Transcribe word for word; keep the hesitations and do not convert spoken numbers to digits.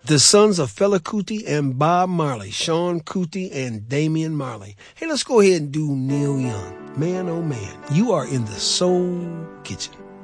The sons of Fela Kuti and Bob Marley, Sean Kuti and Damian Marley. Hey, let's go ahead and do Neil Young. Man, oh man, you are in the soul kitchen.